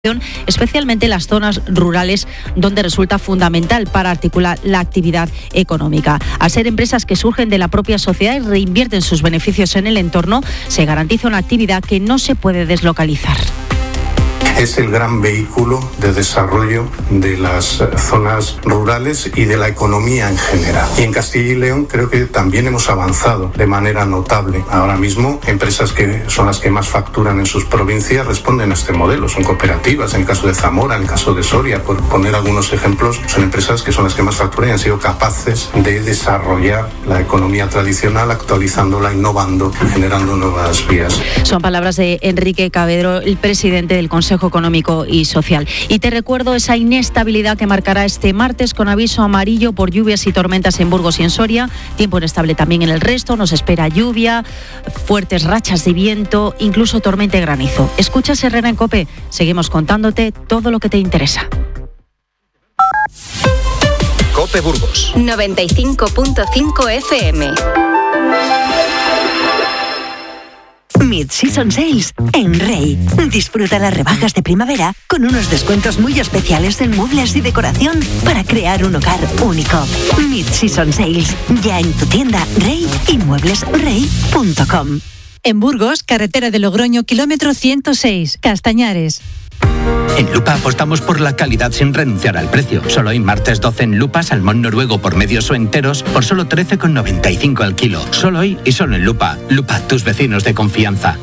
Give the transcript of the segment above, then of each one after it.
especialmente en las zonas rurales donde resulta fundamental para articular la actividad económica. Al ser empresas que surgen de la propia sociedad y reinvierten sus beneficios en el entorno, se garantiza una actividad que no se puede deslocalizar. Es el gran vehículo de desarrollo de las zonas rurales y de la economía en general. Y en Castilla y León creo que también hemos avanzado de manera notable. Ahora mismo, empresas que son las que más facturan en sus provincias responden a este modelo. Son cooperativas, en el caso de Zamora, en el caso de Soria, por poner algunos ejemplos, son empresas que son las que más facturan y han sido capaces de desarrollar la economía tradicional, actualizándola, innovando, generando nuevas vías. Son palabras de Enrique Cavedro, el presidente del Consejo Económico y Social. Y te recuerdo esa inestabilidad que marcará este martes con aviso amarillo por lluvias y tormentas en Burgos y en Soria. Tiempo inestable también en el resto. Nos espera lluvia, fuertes rachas de viento, incluso tormenta y granizo. Escuchas Herrera en COPE. Seguimos contándote todo lo que te interesa. COPE Burgos 95.5 FM. Mid-Season Sales en Rey. Disfruta las rebajas de primavera con unos descuentos muy especiales en muebles y decoración para crear un hogar único. Mid-Season Sales, ya en tu tienda Rey y mueblesrey.com. En Burgos, carretera de Logroño, kilómetro 106, Castañares. En Lupa apostamos por la calidad sin renunciar al precio. Solo hoy martes 12 en Lupa, salmón noruego por medios o enteros por solo 13,95 al kilo. Solo hoy y solo en Lupa. Lupa, tus vecinos de confianza.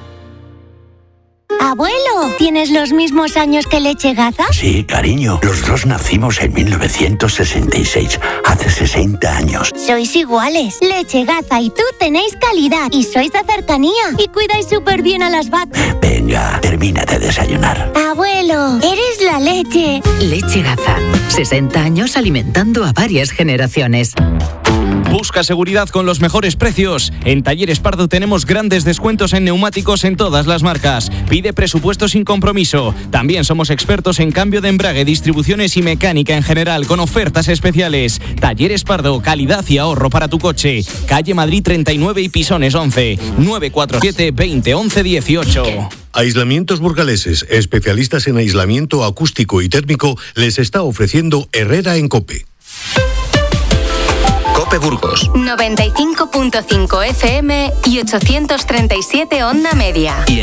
Abuelo, ¿tienes los mismos años que Leche Gaza? Sí, cariño. Los dos nacimos en 1966, hace 60 años. Sois iguales. Leche Gaza y tú tenéis calidad y sois de cercanía y cuidáis súper bien a las vacas. Venga, termina de desayunar. Abuelo, eres la leche. Leche Gaza. 60 años alimentando a varias generaciones. Busca seguridad con los mejores precios. En Talleres Pardo tenemos grandes descuentos en neumáticos en todas las marcas. Pide presupuesto sin compromiso. También somos expertos en cambio de embrague, distribuciones y mecánica en general, con ofertas especiales. Talleres Pardo, calidad y ahorro para tu coche. Calle Madrid 39 y Pisones 11. 947 20 11 18. Aislamientos Burgaleses, especialistas en aislamiento acústico y térmico, les está ofreciendo Herrera en COPE. COPE Burgos 95.5 FM y 837 onda media. Y